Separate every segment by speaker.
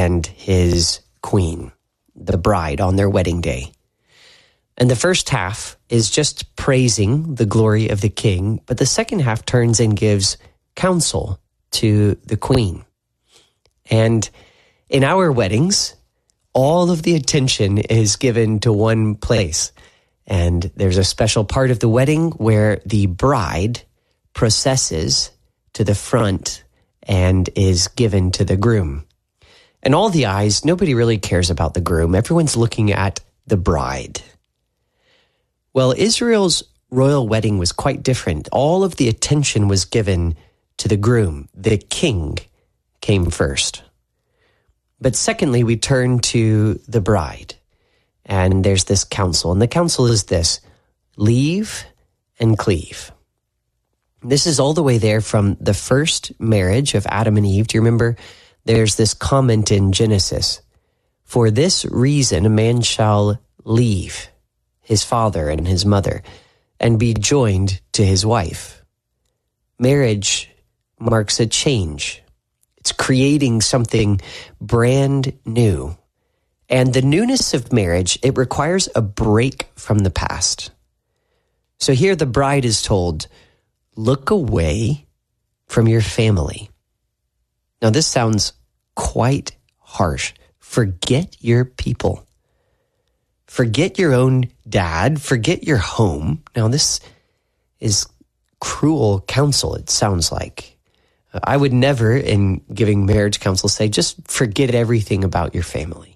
Speaker 1: and his queen, the bride, on their wedding day. And the first half is just praising the glory of the king, but the second half turns and gives counsel to the queen. And in our weddings, all of the attention is given to one place. And there's a special part of the wedding where the bride processes to the front and is given to the groom. And all the eyes, nobody really cares about the groom. Everyone's looking at the bride. Well, Israel's royal wedding was quite different. All of the attention was given to the groom. The king came first. But secondly, we turn to the bride. And there's this counsel. And the counsel is this: leave and cleave. This is all the way there from the first marriage of Adam and Eve. Do you remember? There's this comment in Genesis: for this reason, a man shall leave his father and his mother and be joined to his wife. Marriage marks a change. It's creating something brand new. And the newness of marriage, it requires a break from the past. So here the bride is told, look away from your family. Now this sounds quite harsh. Forget your people. Forget your own dad. Forget your home. Now this is cruel counsel, it sounds like. I would never, in giving marriage counsel, say just forget everything about your family.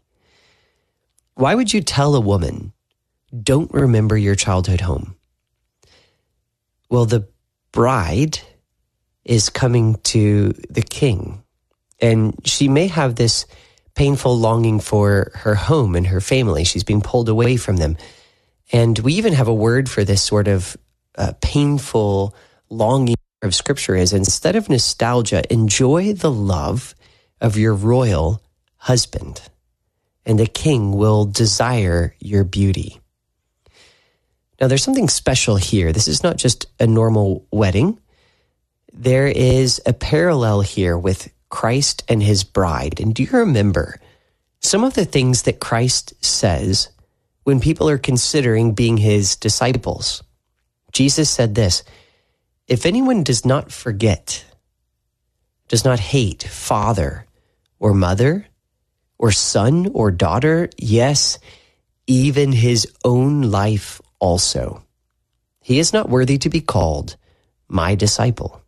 Speaker 1: Why would you tell a woman, don't remember your childhood home? Well, the bride is coming to the king, and she may have this painful longing for her home and her family. She's being pulled away from them. And we even have a word for this sort of painful longing of Scripture is, instead of nostalgia, enjoy the love of your royal husband, and the king will desire your beauty. Now, there's something special here. This is not just a normal wedding. There is a parallel here with Christ and his bride. And do you remember some of the things that Christ says when people are considering being his disciples? Jesus said this: if anyone does not forget, does not hate father or mother or son or daughter, yes, even his own life also, he is not worthy to be called my disciple.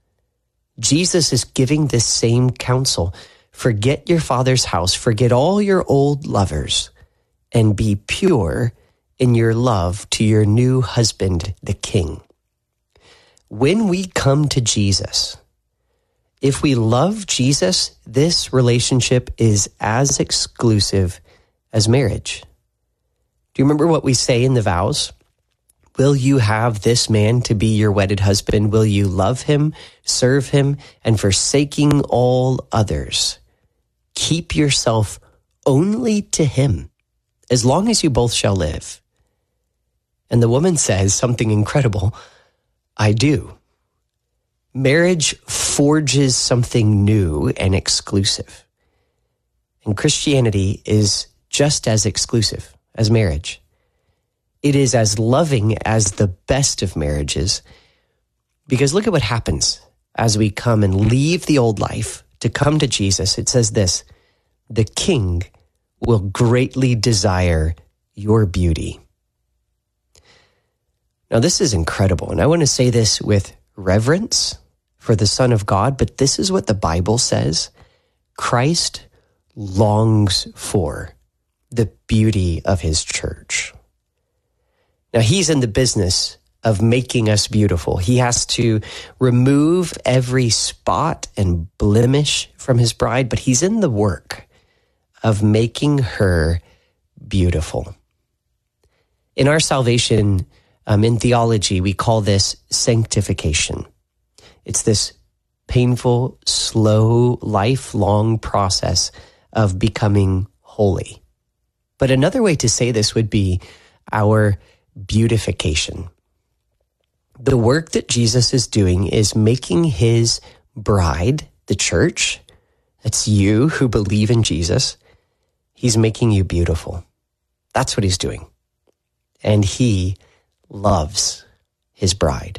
Speaker 1: Jesus is giving this same counsel. Forget your father's house, forget all your old lovers, and be pure in your love to your new husband, the king. When we come to Jesus, if we love Jesus, this relationship is as exclusive as marriage. Do you remember what we say in the vows? Will you have this man to be your wedded husband? Will you love him, serve him, and forsaking all others, keep yourself only to him, as long as you both shall live? And the woman says something incredible: I do. Marriage forges something new and exclusive. And Christianity is just as exclusive as marriage. It is as loving as the best of marriages, because look at what happens as we come and leave the old life to come to Jesus. It says this: the king will greatly desire your beauty. Now, this is incredible, and I want to say this with reverence for the Son of God, but this is what the Bible says. Christ longs for the beauty of his church. Now, he's in the business of making us beautiful. He has to remove every spot and blemish from his bride, but he's in the work of making her beautiful. In our salvation, in theology, we call this sanctification. It's this painful, slow, lifelong process of becoming holy. But another way to say this would be our beautification. The work that Jesus is doing is making his bride, the church, It's you who believe in Jesus. He's making you beautiful. That's what he's doing. And he loves his bride.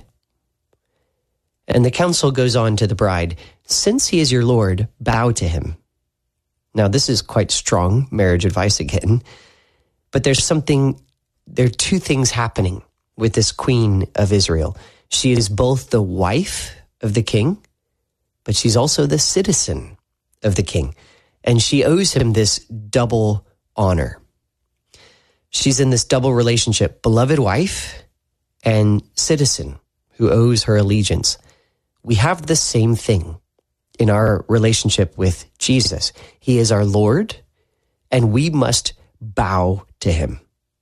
Speaker 1: And the counsel goes on to the bride, since he is your Lord, bow to him. Now, this is quite strong marriage advice again, but there are two things happening with this queen of Israel. She is both the wife of the king, but she's also the citizen of the king. And she owes him this double honor. She's in this double relationship, beloved wife and citizen who owes her allegiance. We have the same thing in our relationship with Jesus. He is our Lord, and we must bow to him.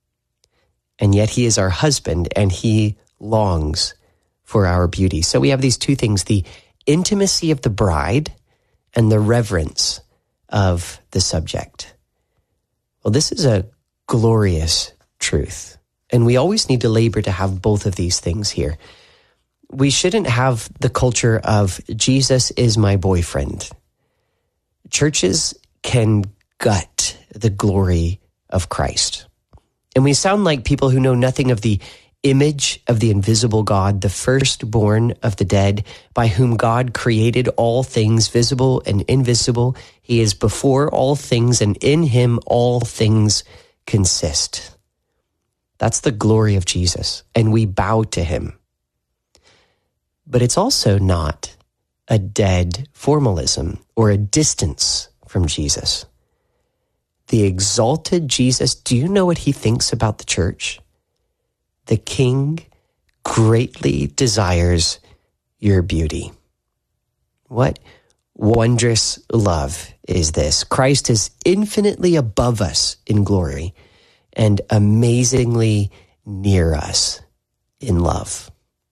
Speaker 1: And yet he is our husband, and he longs for our beauty. So we have these two things, the intimacy of the bride and the reverence of the subject. Well, this is a glorious truth, and we always need to labor to have both of these things here. We shouldn't have the culture of Jesus is my boyfriend. Churches can gut the glory of Christ. And we sound like people who know nothing of the image of the invisible God, the firstborn of the dead, by whom God created all things visible and invisible. He is before all things, and in him all things consist. That's the glory of Jesus, and we bow to him. But it's also not a dead formalism or a distance from Jesus. The exalted Jesus, do you know what he thinks about the church? The King greatly desires your beauty. What wondrous love is this? Christ is infinitely above us in glory and amazingly near us in love.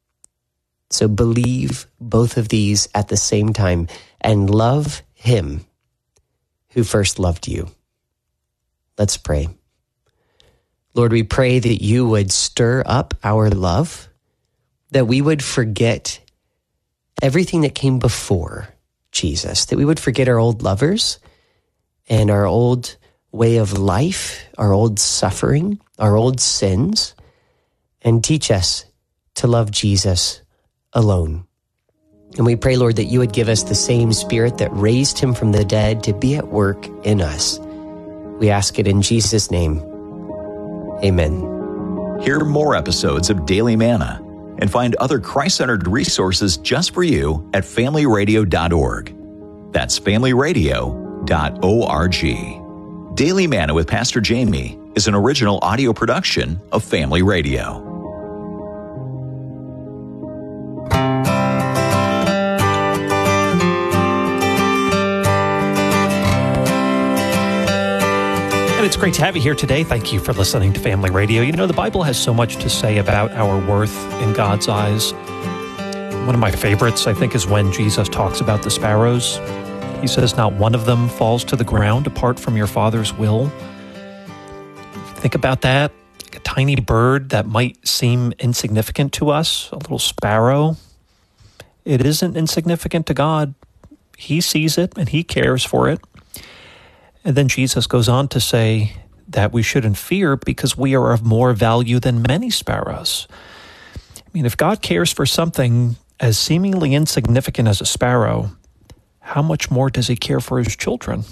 Speaker 1: So believe both of these at the same time and love him who first loved you. Let's pray. Lord, we pray that you would stir up our love, that we would forget everything that came before Jesus, that we would forget our old lovers and our old way of life, our old suffering, our old sins, and teach us to love Jesus alone. And we pray, Lord, that you would give us the same Spirit that raised him from the dead to be at work in us. We ask it in Jesus' name. Amen.
Speaker 2: Hear more episodes of Daily Manna and find other Christ-centered resources just for you at familyradio.org. That's familyradio.org. Daily Manna with Pastor Jamie is an original audio production of Family Radio.
Speaker 3: It's great to have you here today. Thank you for listening to Family Radio. You know, the Bible has so much to say about our worth in God's eyes. One of my favorites, I think, is when Jesus talks about the sparrows. He says, not one of them falls to the ground apart from your Father's will. Think about that. A tiny bird that might seem insignificant to us, a little sparrow. It isn't insignificant to God. He sees it and he cares for it. And then Jesus goes on to say that we shouldn't fear because we are of more value than many sparrows. I mean, if God cares for something as seemingly insignificant as a sparrow, how much more does he care for his children?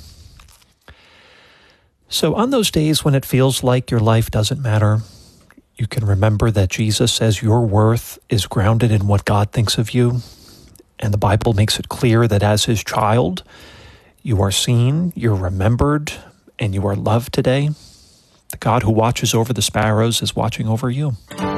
Speaker 3: So on those days when it feels like your life doesn't matter, you can remember that Jesus says your worth is grounded in what God thinks of you. And the Bible makes it clear that as his child, you are seen, you're remembered, and you are loved today. The God who watches over the sparrows is watching over you.